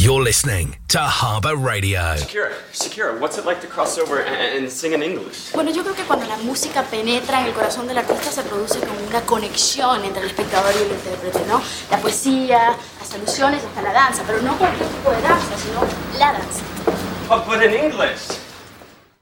You're listening to Harbour Radio. Shakira, what's it like to cross over and sing in English? Bueno, yo creo que cuando la música penetra en el corazón del artista se produce como una conexión entre el espectador y el intérprete, ¿no? La poesía, las alusiones, hasta la danza, pero no cualquier tipo de danza, sino la danza. But in English.